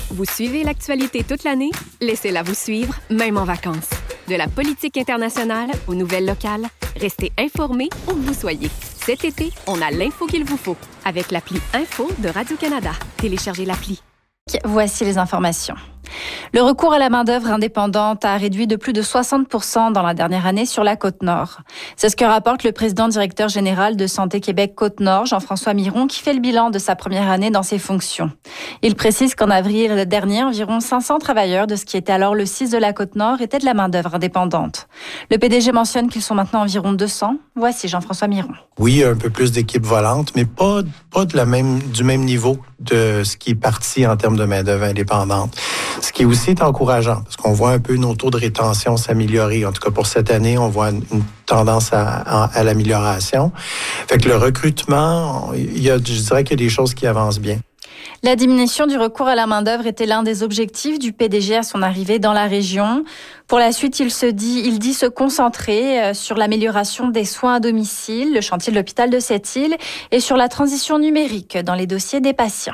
Vous suivez l'actualité toute l'année? Laissez-la vous suivre, même en vacances. De la politique internationale aux nouvelles locales, restez informés où que vous soyez. Cet été, on a l'info qu'il vous faut avec l'appli Info de Radio-Canada. Téléchargez l'appli. Voici les informations. Le recours à la main-d'œuvre indépendante a réduit de plus de 60% dans la dernière année sur la Côte-Nord. C'est ce que rapporte le président-directeur général de Santé Québec Côte-Nord, Jean-François Miron, qui fait le bilan de sa première année dans ses fonctions. Il précise qu'en avril dernier, environ 500 travailleurs de ce qui était alors le CIS de la Côte-Nord étaient de la main-d'œuvre indépendante. Le PDG mentionne qu'ils sont maintenant environ 200. Voici Jean-François Miron. Oui, un peu plus d'équipes volantes, mais pas du même niveau de ce qui est parti en termes de main-d'œuvre indépendante. Ce qui aussi est encourageant, parce qu'on voit un peu nos taux de rétention s'améliorer. En tout cas, pour cette année, on voit une tendance à l'amélioration. Fait que le recrutement, je dirais qu'il y a des choses qui avancent bien. La diminution du recours à la main-d'œuvre était l'un des objectifs du PDG à son arrivée dans la région. Pour la suite, il dit se concentrer sur l'amélioration des soins à domicile, le chantier de l'hôpital de Sept-Îles et sur la transition numérique dans les dossiers des patients.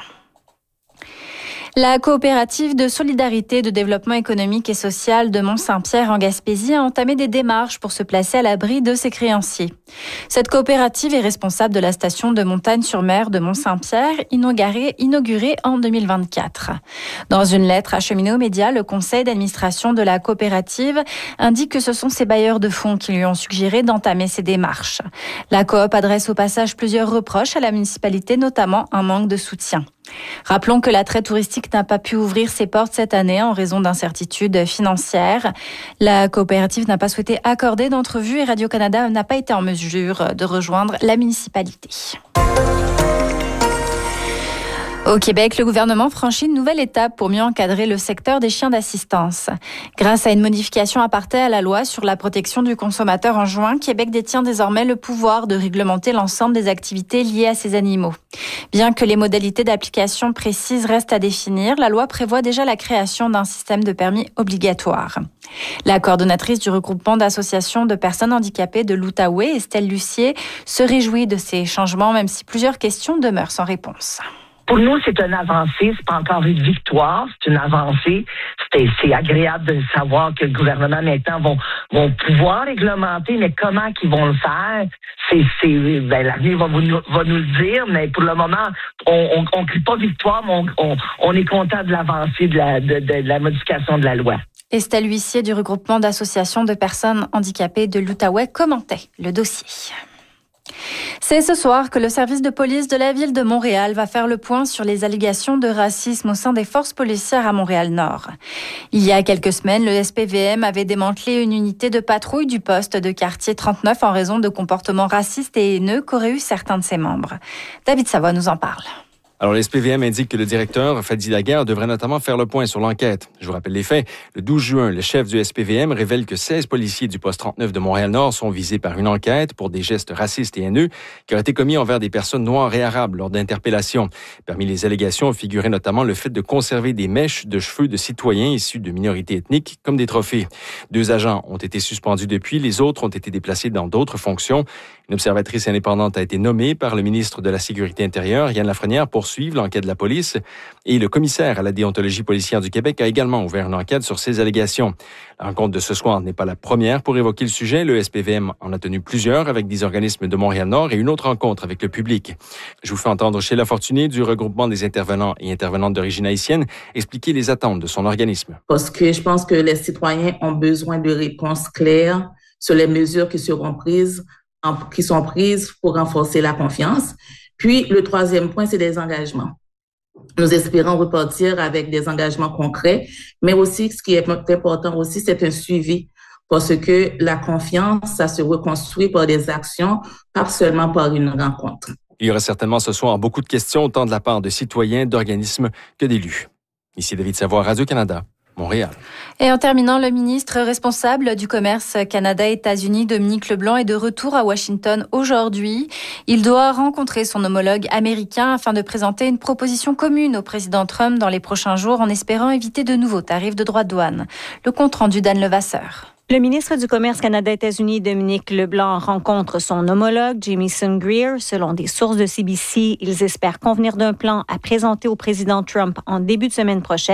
La coopérative de solidarité, de développement économique et social de Mont-Saint-Pierre en Gaspésie a entamé des démarches pour se placer à l'abri de ses créanciers. Cette coopérative est responsable de la station de montagne-sur-mer de Mont-Saint-Pierre, inaugurée en 2024. Dans une lettre acheminée aux médias, le conseil d'administration de la coopérative indique que ce sont ses bailleurs de fonds qui lui ont suggéré d'entamer ces démarches. La coop adresse au passage plusieurs reproches à la municipalité, notamment un manque de soutien. Rappelons que l'attrait touristique n'a pas pu ouvrir ses portes cette année en raison d'incertitudes financières. La coopérative n'a pas souhaité accorder d'entrevue et Radio-Canada n'a pas été en mesure de rejoindre la municipalité. Au Québec, le gouvernement franchit une nouvelle étape pour mieux encadrer le secteur des chiens d'assistance. Grâce à une modification apportée à la loi sur la protection du consommateur en juin, Québec détient désormais le pouvoir de réglementer l'ensemble des activités liées à ces animaux. Bien que les modalités d'application précises restent à définir, la loi prévoit déjà la création d'un système de permis obligatoire. La coordonnatrice du regroupement d'associations de personnes handicapées de l'Outaouais, Estelle Lucier, se réjouit de ces changements, même si plusieurs questions demeurent sans réponse. Pour nous, c'est une avancée, c'est pas encore une victoire, c'est une avancée. C'est agréable de savoir que le gouvernement maintenant vont pouvoir réglementer, mais comment qu'ils vont le faire, l'avenir va nous le dire, mais pour le moment, on crie pas victoire, mais on est content de l'avancée de la modification de la loi. Estelle Huissier du regroupement d'associations de personnes handicapées de l'Outaouais commentait le dossier. C'est ce soir que le service de police de la ville de Montréal va faire le point sur les allégations de racisme au sein des forces policières à Montréal-Nord. Il y a quelques semaines, le SPVM avait démantelé une unité de patrouille du poste de quartier 39 en raison de comportements racistes et haineux qu'auraient eu certains de ses membres. David Savoie nous en parle. Alors, le SPVM indique que le directeur, Fadi Daguerre, devrait notamment faire le point sur l'enquête. Je vous rappelle les faits. Le 12 juin, le chef du SPVM révèle que 16 policiers du poste 39 de Montréal-Nord sont visés par une enquête pour des gestes racistes et haineux qui auraient été commis envers des personnes noires et arabes lors d'interpellations. Parmi les allégations figurait notamment le fait de conserver des mèches de cheveux de citoyens issus de minorités ethniques comme des trophées. 2 agents ont été suspendus depuis, les autres ont été déplacés dans d'autres fonctions. Une observatrice indépendante a été nommée par le ministre de la Sécurité intérieure, Yann Lafrenière, pour suivre l'enquête de la police. Et le commissaire à la déontologie policière du Québec a également ouvert une enquête sur ces allégations. La rencontre de ce soir n'est pas la première pour évoquer le sujet. Le SPVM en a tenu plusieurs avec des organismes de Montréal-Nord et une autre rencontre avec le public. Je vous fais entendre Sheila Fortuné du regroupement des intervenants et intervenantes d'origine haïtienne expliquer les attentes de son organisme. Parce que je pense que les citoyens ont besoin de réponses claires sur les mesures qui sont prises pour renforcer la confiance. Puis, le troisième point, c'est des engagements. Nous espérons repartir avec des engagements concrets, mais aussi, ce qui est important aussi, c'est un suivi. Parce que la confiance, ça se reconstruit par des actions, pas seulement par une rencontre. Il y aura certainement ce soir beaucoup de questions, autant de la part de citoyens, d'organismes que d'élus. Ici David Savoie, Radio-Canada. Montréal. Et en terminant, le ministre responsable du commerce Canada-États-Unis, Dominique Leblanc, est de retour à Washington aujourd'hui. Il doit rencontrer son homologue américain afin de présenter une proposition commune au président Trump dans les prochains jours en espérant éviter de nouveaux tarifs de droits de douane. Le compte-rendu d'Anne Levasseur. Le ministre du Commerce Canada-États-Unis, Dominique Leblanc, rencontre son homologue, Jamieson Greer. Selon des sources de CBC, ils espèrent convenir d'un plan à présenter au président Trump en début de semaine prochaine.